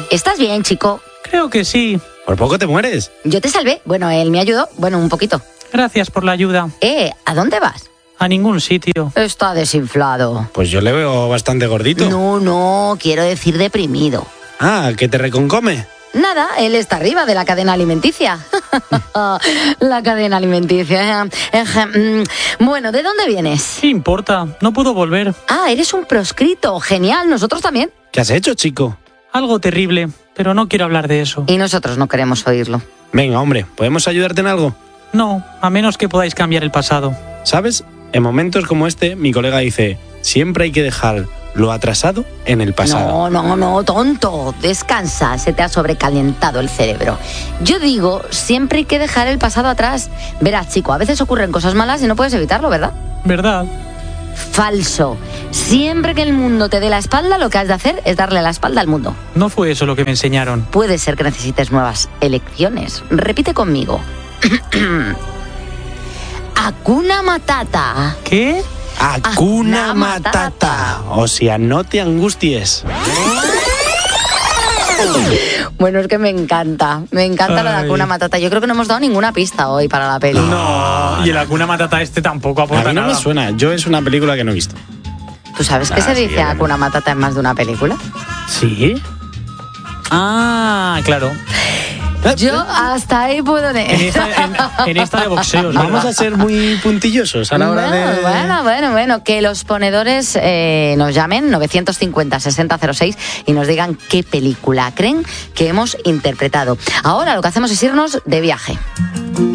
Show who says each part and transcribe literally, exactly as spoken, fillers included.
Speaker 1: ¿Estás bien, chico?
Speaker 2: Creo que sí.
Speaker 3: Por poco te mueres.
Speaker 1: Yo te salvé. Bueno, él me ayudó. Bueno, un poquito.
Speaker 2: Gracias por la ayuda.
Speaker 1: Eh, ¿a dónde vas?
Speaker 2: A ningún sitio.
Speaker 1: Está desinflado.
Speaker 3: Pues yo le veo bastante gordito.
Speaker 1: No, no, quiero decir deprimido.
Speaker 3: Ah, ¿que te reconcome?
Speaker 1: Nada, él está arriba de la cadena alimenticia. La cadena alimenticia. Bueno, ¿de dónde vienes?
Speaker 2: ¿Qué importa? No puedo volver.
Speaker 1: Ah, eres un proscrito. Genial, nosotros también.
Speaker 3: ¿Qué has hecho, chico?
Speaker 2: Algo terrible, pero no quiero hablar de eso.
Speaker 1: Y nosotros no queremos oírlo.
Speaker 3: Venga, hombre, ¿podemos ayudarte en algo?
Speaker 2: No, a menos que podáis cambiar el pasado.
Speaker 3: ¿Sabes? En momentos como este, mi colega dice, siempre hay que dejar lo atrasado en el pasado.
Speaker 1: No, no, no, tonto. Descansa, se te ha sobrecalentado el cerebro. Yo digo, siempre hay que dejar el pasado atrás. Verás, chico, a veces ocurren cosas malas y no puedes evitarlo, ¿verdad?
Speaker 2: ¿Verdad?
Speaker 1: Falso. Siempre que el mundo te dé la espalda, lo que has de hacer es darle la espalda al mundo.
Speaker 2: No fue eso lo que me enseñaron.
Speaker 1: Puede ser que necesites nuevas elecciones. Repite conmigo. Hakuna Matata.
Speaker 2: ¿Qué?
Speaker 3: Hakuna Matata. O sea, no te angusties.
Speaker 1: Bueno, es que me encanta. Me encanta lo de Hakuna Matata. Yo creo que no hemos dado ninguna pista hoy para la peli.
Speaker 2: No, y el Hakuna Matata este tampoco aporta
Speaker 3: A mí no
Speaker 2: nada.
Speaker 3: me suena. Yo es una película que no he visto.
Speaker 1: ¿Tú sabes que
Speaker 3: Ah,
Speaker 1: se
Speaker 3: sí,
Speaker 1: dice
Speaker 3: bueno.
Speaker 1: Hakuna Matata en más de una película?
Speaker 2: ¿Sí? Ah, claro.
Speaker 1: Yo hasta ahí puedo...
Speaker 2: En esta, en, en esta de boxeo.
Speaker 3: Vamos a ser muy puntillosos a la hora
Speaker 1: bueno,
Speaker 3: de...
Speaker 1: bueno, bueno, bueno, que los ponedores eh, nos llamen nueve cinco cero, seis cero cero seis y nos digan qué película creen que hemos interpretado. Ahora lo que hacemos es irnos de viaje.